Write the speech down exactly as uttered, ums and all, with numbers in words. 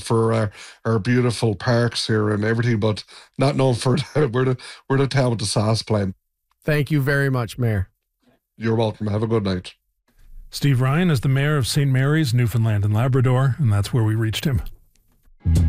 for our, our beautiful parks here and everything, but not known for we're the we're the town with the sauce plant. Thank you very much, Mayor. You're welcome. Have a good night. Steve Ryan is the mayor of Saint Mary's, Newfoundland and Labrador, and that's where we reached him.